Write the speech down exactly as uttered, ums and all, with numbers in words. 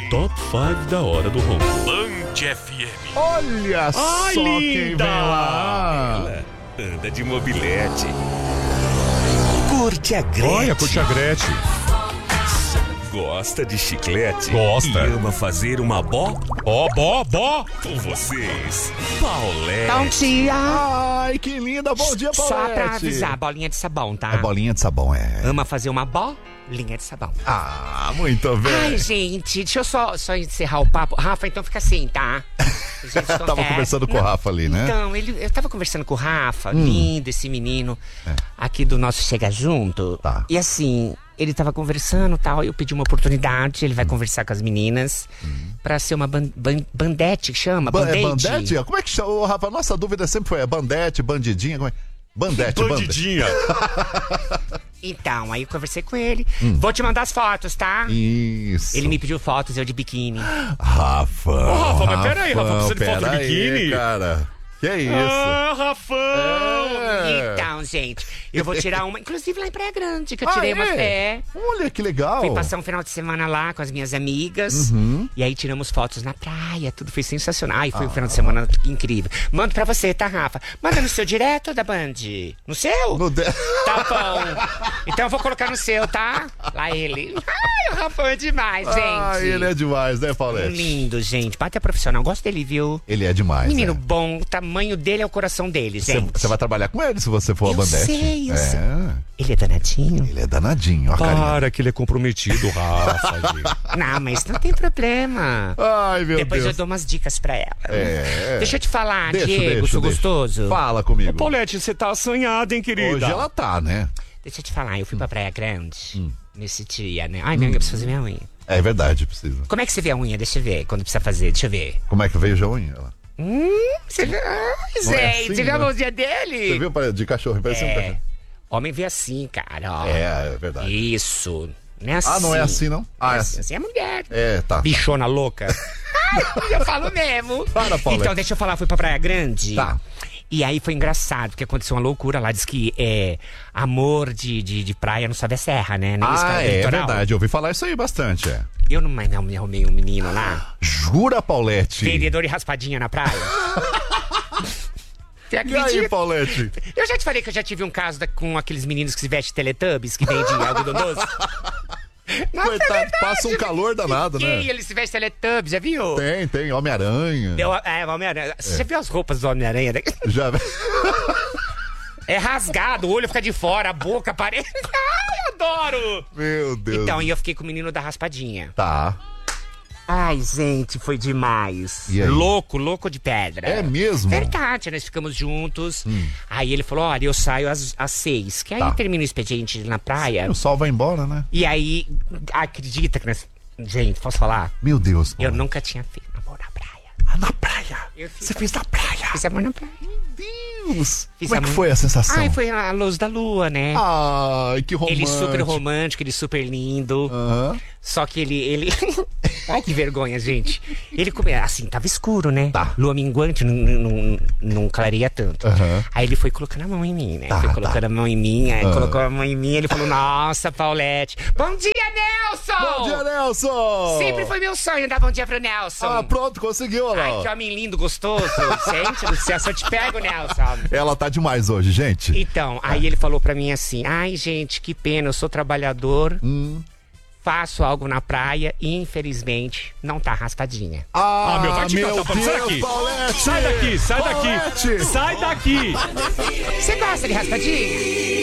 Top cinco da hora do ronco. Band F M. Olha Ai, só quem vem linda! lá. Ela anda de mobilete. Curte a Gretchen. Olha, curte a Gretchen. Gosta de chiclete. Gosta. E ama fazer uma bó? Ó, bó, bó. Com vocês, Paulette. Bom dia. Ai, que linda. Bom dia, Paulette. Só pra avisar, bolinha de sabão, tá? É bolinha de sabão, é. Ama fazer uma bolinha de sabão. Ah, muito bem. Ai, gente, deixa eu só, só encerrar o papo. Rafa, então fica assim, tá? Gente, Tava acontece. conversando com o Rafa ali, né? Então, ele, eu tava conversando com o Rafa, Hum. lindo esse menino, É. aqui do nosso Chega Junto. Tá. E assim, ele tava conversando e tal, eu pedi uma oportunidade, ele vai Hum. conversar com as meninas pra ser uma ban, ban, bandete, que chama? Ba- é Bandete? bandete? Como é que chama? Ô, Rafa, nossa dúvida sempre foi: é bandete, bandidinha? Como é? Bandete, bandete. Bandidinha. Então, aí eu conversei com ele. Hum. Vou te mandar as fotos, tá? Isso. Ele me pediu fotos, eu de biquíni. Rafa. Ô, Rafa, mas peraí, Rafa, precisa de foto do peraí, biquíni? cara. Que é isso? Ah, Rafão. É. Então, gente, eu vou tirar uma, inclusive lá em Praia Grande, que eu Ah, tirei é? uma fé. Olha que legal. Fui passar um final de semana lá com as minhas amigas. Uhum. E aí tiramos fotos na praia, tudo foi sensacional. Ai, foi um Ah. final de semana incrível. Mando pra você, tá, Rafa? Manda no seu direto da Band. No seu? No de... Tá bom. Então eu vou colocar no seu, tá? Lá ele. Ai, o Rafa é demais, gente. Ah, ele é demais, né, Paulette? Lindo, gente. Bate profissional. Gosto dele, viu? Ele é demais. Menino é. bom, o tamanho dele é o coração dele, Você gente. você vai trabalhar com ele se você for Eu a bandete. sei, eu é. sei. Ele é danadinho? Ele é danadinho, ó, a carinha. Para que ele é comprometido, Rafa. gente. Não, mas não tem problema. Ai, meu Depois Deus. eu dou umas dicas pra ela. É. Deixa eu te falar, Deixa, Diego, deixa, sou deixa. gostoso. Fala comigo. Paulette, você tá assanhada, hein, querida? Hoje ela tá, né? Deixa eu te falar, eu fui pra Praia Grande Hum. nesse dia, né? Ai, minha amiga, preciso fazer minha unha. É verdade, precisa. Como é que você vê a unha? Deixa eu ver, quando precisa fazer, deixa eu ver. Como é que veio a unha? Ela? Hum, você viu? Ai, Não é gente, assim, você viu a né? mãozinha dele? Você viu pare- de cachorro? Parece um É, cachorro. homem vê assim, cara, ó. É, é verdade. Isso, não é assim. Ah, não é assim, não? Ah, é assim. Assim é mulher. É, tá. Bichona louca. Ai, eu falo mesmo. Para, Paulette. Então, deixa eu falar, fui pra Praia Grande. Tá. E aí foi engraçado, porque aconteceu uma loucura lá. Diz que é amor de, de, de praia não sobe a serra, né? Nem isso, Ah, cara, é, é litoral. verdade. Eu ouvi falar isso aí bastante, é. Eu não me me arrumei um menino lá, Jura, Paulette? vendedor de raspadinha na praia. Você E acredita? aí, Paulette? Eu já te falei que eu já tive um caso da- com aqueles meninos que se vestem Teletubbies, que vendem algodão doce. Nossa, Coitado, é verdade. passa um calor danado, Que né? eles se vestem Teletubbies, já viu? Tem, tem. Homem-Aranha. Eu, é, Homem-Aranha. Você já viu as roupas do Homem-Aranha? né? Já. É rasgado, o olho fica de fora, a boca parece. Ai, eu adoro! Meu Deus. Então, e eu fiquei com o menino da raspadinha. Tá. Ai, gente, foi demais. E aí? Louco, louco de pedra. É mesmo? Verdade, nós ficamos juntos. Aí ele falou: olha, eu saio às, às seis. Que aí Tá. termina o expediente na praia. O sol vai embora, né? E aí, acredita que nós. Gente, posso falar? Meu Deus. Eu Paulette. nunca tinha feito amor na praia. Ah, na praia. Eu fiz Você fez na praia. Fiz amor na praia. Deus. Fiz Como é que amor- foi a sensação? Ai, foi a luz da lua, né? Ai, que romântico. Ele super romântico, ele super lindo. Aham. Só que ele. ele... Ai, que vergonha, gente. Ele come... assim, tava escuro, né? Tá. Lua minguante, não, não, não clareia tanto. Aham. Aí ele foi colocando a mão em mim, né? Tá, foi colocando tá. a mão em mim, aí Ah. colocou a mão em mim, ele falou: nossa, Paulette. Bom dia, Nelson! Bom dia, Nelson! Sempre foi meu sonho dar bom dia pro Nelson. Ah, pronto, conseguiu, olha Ai, lá. que homem lindo, gostoso. Gente do céu, se eu te pego, Nelson. Ela tá demais hoje, gente. Então, aí ele falou pra mim assim: ai, gente, que pena, eu sou trabalhador, Hum. faço algo na praia e infelizmente não tá raspadinha. Ah, Ah, meu, vai te meu catar, Paulo. Sai Deus, daqui. Paulette! Sai daqui, sai daqui. Paulette! Sai daqui. Você gosta de raspadinha?